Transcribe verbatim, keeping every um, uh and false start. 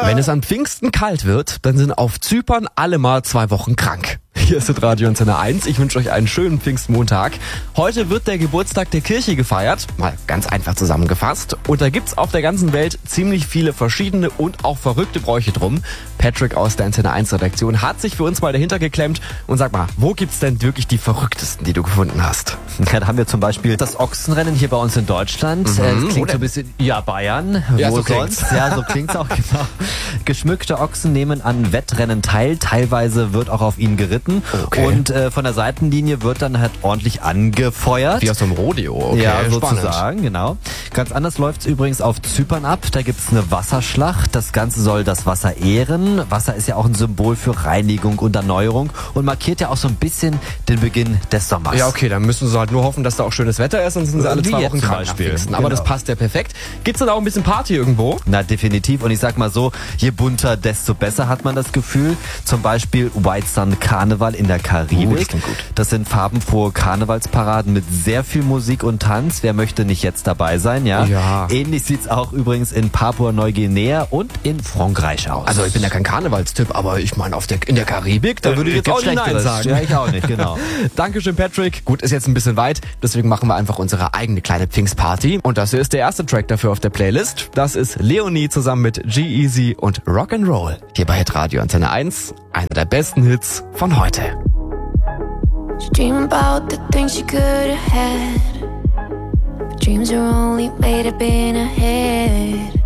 Wenn es an Pfingsten kalt wird, dann sind auf Zypern alle mal zwei Wochen krank. Hier ist Radio Antenne eins. Ich wünsche euch einen schönen Pfingstmontag. Heute wird der Geburtstag der Kirche gefeiert. Mal ganz einfach zusammengefasst. Und da gibt's auf der ganzen Welt ziemlich viele verschiedene und auch verrückte Bräuche drum. Patrick aus der Antenne eins Redaktion hat sich für uns mal dahinter geklemmt. Und sag mal, wo gibt's denn wirklich die verrücktesten, die du gefunden hast? Ja, da haben wir zum Beispiel das Ochsenrennen hier bei uns in Deutschland. Mhm. Das klingt so ein bisschen, ja, Bayern. Ja, wo so sonst? klingt's. Ja, so klingt's auch, genau. Geschmückte Ochsen nehmen an Wettrennen teil. Teilweise wird auch auf ihnen geritten. Okay. Und äh, von der Seitenlinie wird dann halt ordentlich angefeuert. Wie aus so einem Rodeo, okay. Ja, spannend. sozusagen, genau. Ganz anders läuft's übrigens auf Zypern ab. Da gibt's eine Wasserschlacht. Das Ganze soll das Wasser ehren. Wasser ist ja auch ein Symbol für Reinigung und Erneuerung und markiert ja auch so ein bisschen den Beginn des Sommers. Ja, okay, dann müssen sie halt nur hoffen, dass da auch schönes Wetter ist, sonst sind sie alle Wie zwei jetzt Wochen zum krank nach Beispiel. Pfingsten. Aber Genau. das passt ja perfekt. Gibt's dann auch ein bisschen Party irgendwo? Na, definitiv. Und ich sag mal so, je bunter, desto besser hat man das Gefühl. Zum Beispiel White Sun Karneval in der Karibik. Oh, das klingt gut. Das sind farbenfrohe Karnevalsparaden mit sehr viel Musik und Tanz. Wer möchte nicht jetzt dabei sein, ja? Ja. Ähnlich sieht's auch übrigens in Papua-Neuguinea und in Frankreich aus. Also ich bin ja kein Karnevalstyp, aber ich meine, auf der, in der Karibik, da würde ich jetzt Gibt's auch nicht Nein Schlechteres. sagen. Ja, ich auch nicht, genau. Dankeschön, Patrick. Gut, ist jetzt ein bisschen weit, deswegen machen wir einfach unsere eigene kleine Pfingstparty. Und das hier ist der erste Track dafür auf der Playlist. Das ist Leonie zusammen mit G-Eazy und Rock'n'Roll. Hier bei Hitradio Antenne eins, einer der besten Hits von heute. She dream about the things she could have had, but dreams are only made up in her head.